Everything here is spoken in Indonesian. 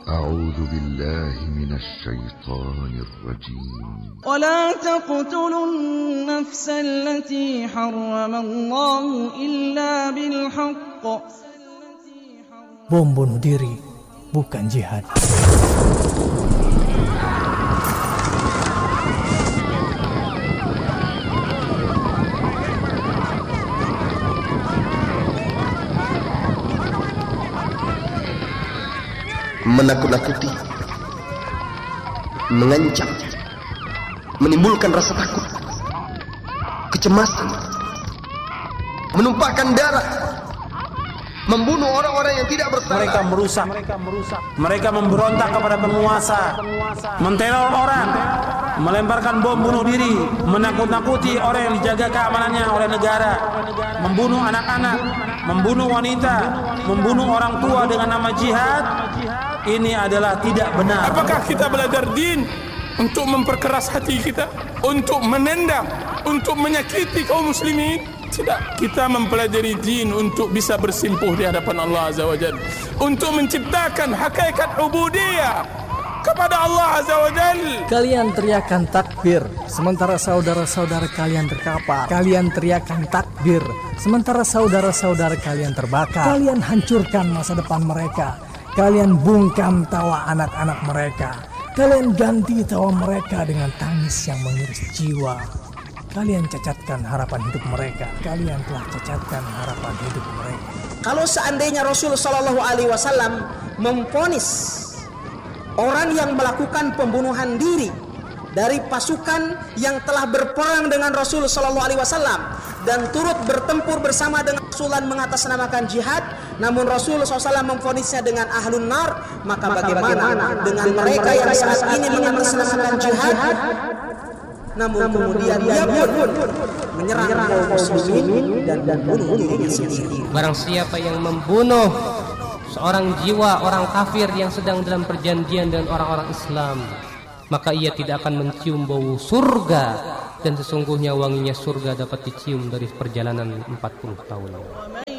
أعوذ بالله من الشيطان الرجيم ولا تقتلوا النفس التي حرم الله إلا بالحق. Bom bunuh diri bukan jihad. Menakut-nakuti, mengancam, menimbulkan rasa takut, kecemasan, menumpahkan darah, membunuh orang-orang yang tidak bersalah. Mereka merusak, mereka memberontak kepada penguasa, menteror orang, melemparkan bom bunuh diri, menakut-nakuti orang yang dijaga keamanannya oleh negara, membunuh anak-anak, membunuh wanita, membunuh orang tua dengan nama jihad. Ini adalah tidak benar. Apakah kita belajar din untuk memperkeras hati kita, untuk menendang, untuk menyakiti kaum muslimin? Tidak, kita mempelajari din untuk bisa bersimpuh di hadapan Allah Azza wa Jalla, untuk menciptakan hakikat ubudiyah kepada Allah Azza wa Jalla. Kalian teriakan takbir sementara saudara-saudara kalian terkapar. Kalian teriakan takbir sementara saudara-saudara kalian terbakar. Kalian hancurkan masa depan mereka. Kalian bungkam tawa anak-anak mereka. Kalian ganti tawa mereka dengan tangis yang mengiris jiwa. Kalian cacatkan harapan hidup mereka. Kalian telah cacatkan harapan hidup mereka. Kalau seandainya Rasul Shallallahu Alaihi Wasallam memvonis orang yang melakukan pembunuhan diri dari pasukan yang telah berperang dengan Rasul Shallallahu Alaihi Wasallam dan turut bertempur bersama dengan Rasulullah mengatasnamakan jihad, namun Rasul SAW memvonisnya dengan ahlun nar, maka bagaimana dengan mereka yang saat ini mengatasnamakan jihad, namun kemudian dia pun menyerang kaum muslimin dan membunuh dirinya sendiri. Barang siapa yang membunuh seorang jiwa orang kafir yang sedang dalam perjanjian dengan orang-orang Islam, maka ia tidak akan mencium bau surga, dan sesungguhnya wanginya surga dapat dicium dari perjalanan 40 tahun.